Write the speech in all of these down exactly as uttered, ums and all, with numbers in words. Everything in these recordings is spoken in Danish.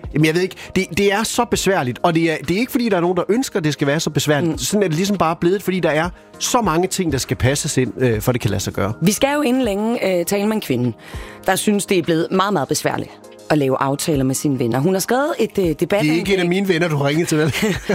Jamen, jeg ved ikke. Det, det er så besværligt, og det er, det er ikke, fordi der er nogen, der ønsker, at det skal være så besværligt. Mm. Sådan er det ligesom bare blevet, fordi der er så mange ting, der skal passes ind, øh, for det kan lade sig gøre. Vi skal jo inden længe øh, tale med en kvinde, der synes, det er blevet meget, meget besværligt at lave aftaler med sine venner. Hun har skrevet et øh, debat... Det er ikke en af mine venner, du har ringet til, vel?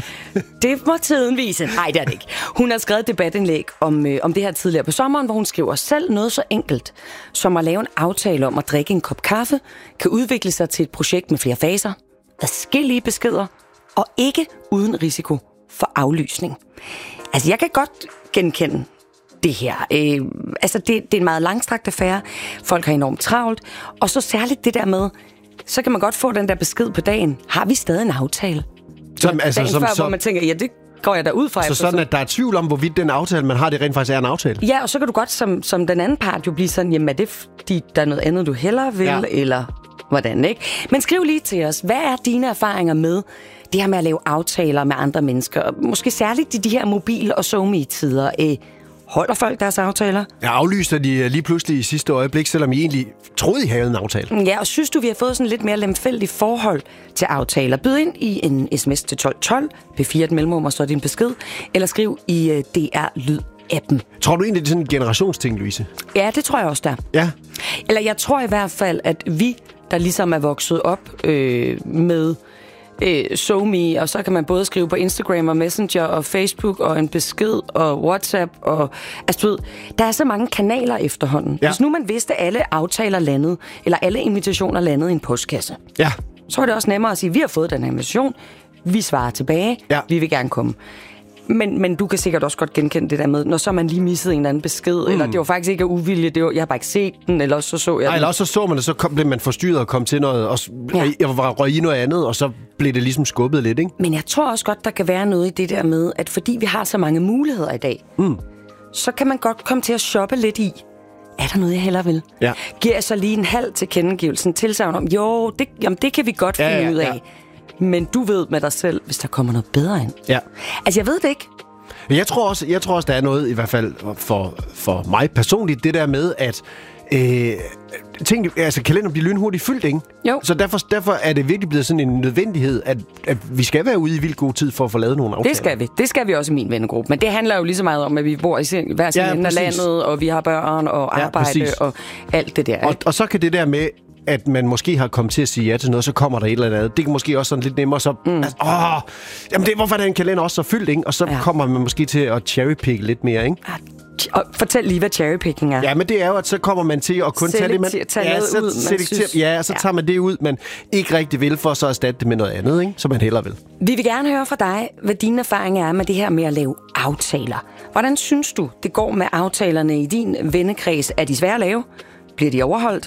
Det må tiden vise. Nej, det er det ikke. Hun har skrevet et debatindlæg om, øh, om det her tidligere på sommeren, hvor hun skriver selv noget så enkelt, som at lave en aftale om at drikke en kop kaffe, kan udvikle sig til et projekt med flere faser, adskillige beskeder, og ikke uden risiko for aflysning. Altså, jeg kan godt genkende det her. Øh, altså, det, det er en meget langstrakt affære. Folk har enormt travlt. Og så særligt det der med, så kan man godt få den der besked på dagen. Har vi stadig en aftale? Som, altså, dagen som, før, som, hvor man tænker, ja, det går jeg da ud fra. Så sådan, at der er tvivl om, hvorvidt den aftale, man har, det rent faktisk er en aftale? Ja, og så kan du godt som, som den anden part jo blive sådan, jamen er det fordi, der er noget andet, du hellere vil, ja. Eller hvordan, ikke? Men skriv lige til os, hvad er dine erfaringer med det her med at lave aftaler med andre mennesker? Måske særligt i de her mobil- og SoMe-tider. Øh, holder folk deres aftaler? Jeg aflyste de lige pludselig i sidste øjeblik, selvom I egentlig troede, I havde en aftale. Ja, og synes du, vi har fået sådan lidt mere lemfældigt forhold til aftaler? Byd ind i en sms til tolv tolv, P fire et mellemrum og så din besked, eller skriv i uh, D R Lyd-appen. Tror du egentlig, det er sådan en generationsting, Louise? Ja, det tror jeg også, der. Ja. Eller jeg tror i hvert fald, at vi, der ligesom er vokset op øh, med øh, SoMe, og så kan man både skrive på Instagram og Messenger og Facebook og en besked og WhatsApp og altså, ved, der er så mange kanaler efterhånden. Ja. Hvis nu man vidste, at alle aftaler landede, eller alle invitationer landede i en postkasse, ja. så er det også nemmere at sige, vi har fået den her invitation, vi svarer tilbage, ja. vi vil gerne komme. Men, men du kan sikkert også godt genkende det der med, når så man lige missede en eller anden besked, mm. eller det var faktisk ikke af uvilje, det var, jeg har bare ikke set den, eller også så så jeg Nej, eller også så så man det, så kom, blev man forstyrret og kom til noget, og ja. jeg var røg i noget andet, og så blev det ligesom skubbet lidt, ikke? Men jeg tror også godt, der kan være noget i det der med, at fordi vi har så mange muligheder i dag, mm. så kan man godt komme til at shoppe lidt i, er der noget, jeg hellere vil? Ja. Giver jeg så lige en halv tilkendegivelsen, tilsagn om, jo, det, jamen, det kan vi godt finde ja, ja, ud af. Ja. Men du ved med dig selv, hvis der kommer noget bedre ind. Ja. Altså, jeg ved det ikke. Jeg tror også, jeg tror også der er noget, i hvert fald for, for mig personligt, det der med, at øh, tænk, altså, kalenderen bliver lynhurtigt fyldt, ikke? Jo. Så derfor, derfor er det virkelig blevet sådan en nødvendighed, at, at vi skal være ude i vildt god tid for at få lavet nogle aftaler. Det skal vi. Det skal vi også i min vennegruppe. Men det handler jo lige så meget om, at vi bor i sin, hver sin ja, ende af landet, og vi har børn og arbejde ja, og alt det der. Og, og så kan det der med, at man måske har kommet til at sige ja til noget, så kommer der et eller andet. Det kan måske også sådan lidt nemmere, så mm. altså, åh, jamen det, hvorfor er den kalender også så fyldt, ikke? Og så ja. kommer man måske til at cherrypicke lidt mere, ikke? Og fortæl lige, hvad cherrypicking er. Ja, men det er jo, at så kommer man til at kun Selekter, tage det, man... tage ja, så, ud, man synes... Ja, så tager ja. man det ud, man ikke rigtig vil, for så at erstatte det med noget andet, ikke? Som man hellere vil. Vi vil gerne høre fra dig, hvad dine erfaringer er med det her med at lave aftaler. Hvordan synes du, det går med aftalerne i din vennekreds? Er de svære at lave? Bliver de overholdt?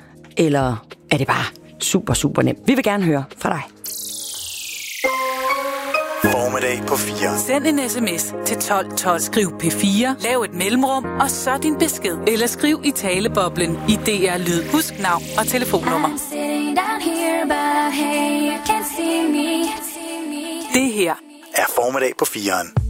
Eller er det bare super, super nemt? Vi vil gerne høre fra dig. Formiddag på fire. Send en sms til tolv tolv. Skriv P fire, lav et mellemrum, og så din besked. Eller skriv i taleboblen i D R Lyd. Husk navn og telefonnummer. Det her er Formiddag på firen.